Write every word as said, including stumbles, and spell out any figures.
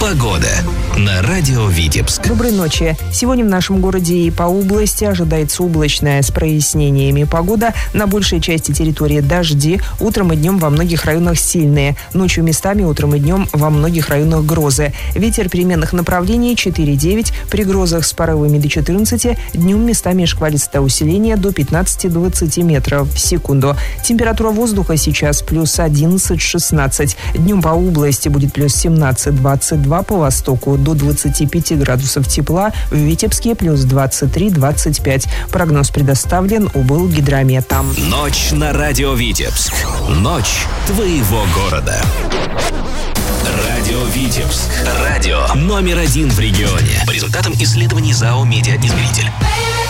Погода на радио Витебск. Доброй ночи. Сегодня в нашем городе и по области ожидается облачная с прояснениями погода. На большей части территории дожди. Утром и днем во многих районах сильные. Ночью местами, утром и днем во многих районах грозы. Ветер переменных направлений четыре-девять. При грозах с порывами до четырнадцати. Днем местами шквалистое усиление до пятнадцати-двадцати метров в секунду. Температура воздуха сейчас плюс одиннадцать-шестнадцать. Днем по области будет плюс семнадцать-двадцать два, по востоку до двадцати пяти градусов тепла, в Витебске плюс двадцать три-двадцать пять. Прогноз предоставлен облгидрометом. Ночь на радио Витебск. Ночь твоего города. Радио Витебск. Радио номер один в регионе. По результатам исследований ЗАО «Медиаизмеритель».